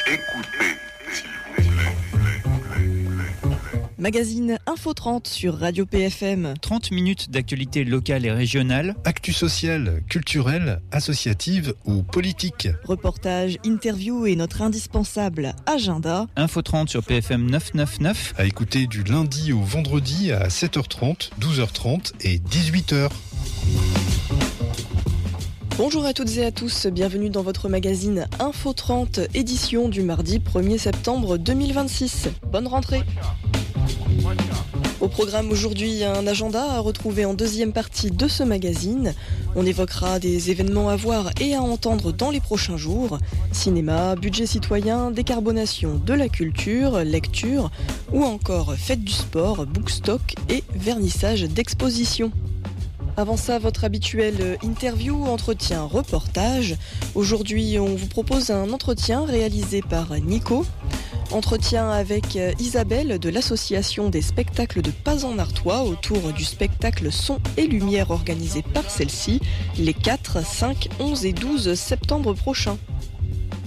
Écoutez, s'il vous plaît. Magazine Info 30 sur Radio PFM. 30 minutes d'actualité locale et régionale. Actu sociale, culturelle, associative ou politique. Reportage, interview et notre indispensable agenda. Info 30 sur PFM 999. À écouter du lundi au vendredi à 7h30, 12h30 et 18h. Bonjour à toutes et à tous, bienvenue dans votre magazine Info 30, édition du mardi 1er septembre 2026. Bonne rentrée. Au programme aujourd'hui, un agenda à retrouver en deuxième partie de ce magazine. On évoquera des événements à voir et à entendre dans les prochains jours. Cinéma, budget citoyen, décarbonation de la culture, lecture ou encore fête du sport, bookstock et vernissage d'exposition. Avant ça, votre habituel interview, entretien, reportage. Aujourd'hui, on vous propose un entretien réalisé par Nico. Entretien avec Isabelle de l'association des spectacles de Pazan-Artois autour du spectacle Son et Lumière organisé par celle-ci les 4, 5, 11 et 12 septembre prochains.